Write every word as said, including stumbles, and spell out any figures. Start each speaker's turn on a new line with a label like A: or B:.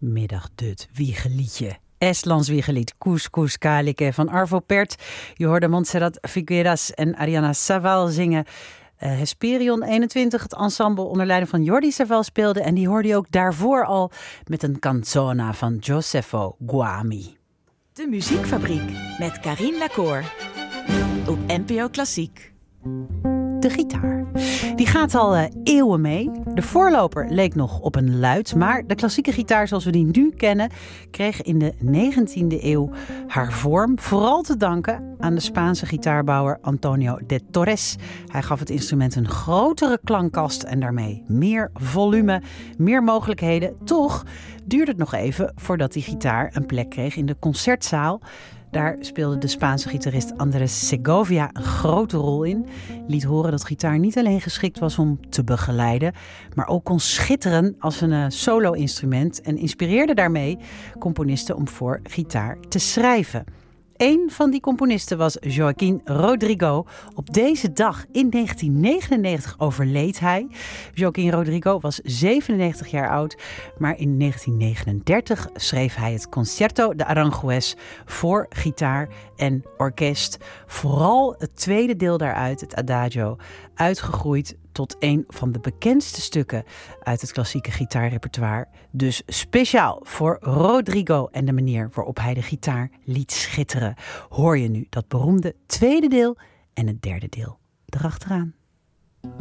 A: Middagdut, wiegeliedje. Estlands wiegelied Couscous Kalike van Arvo Pärt. Je hoorde Montserrat Figueras en Ariana Saval zingen. Uh, Hesperion eenentwintig, het ensemble onder leiding van Jordi Saval speelde. En die hoorde je ook daarvoor al met een canzona van Josefo Guami.
B: De Muziekfabriek met Carine Lacour op N P O Klassiek.
A: De gitaar. Die gaat al uh, eeuwen mee. De voorloper leek nog op een luid, maar de klassieke gitaar zoals we die nu kennen kreeg in de negentiende eeuw haar vorm vooral te danken aan de Spaanse gitaarbouwer Antonio de Torres. Hij gaf het instrument een grotere klankkast en daarmee meer volume, meer mogelijkheden. Toch duurde het nog even voordat die gitaar een plek kreeg in de concertzaal. Daar speelde de Spaanse gitarist Andrés Segovia een grote rol in. Liet horen dat gitaar niet alleen geschikt was om te begeleiden, maar ook kon schitteren als een uh, solo-instrument en inspireerde daarmee componisten om voor gitaar te schrijven. Een van die componisten was Joaquín Rodrigo. Op deze dag in negentien negenennegentig overleed hij. Joaquín Rodrigo was zevenennegentig jaar oud, maar in negentien negenendertig schreef hij het Concierto de Aranjuez voor gitaar en orkest. Vooral het tweede deel daaruit, het Adagio, uitgegroeid tot een van de bekendste stukken uit het klassieke gitaarrepertoire. Dus speciaal voor Rodrigo en de manier waarop hij de gitaar liet schitteren, hoor je nu dat beroemde tweede deel en het derde deel erachteraan.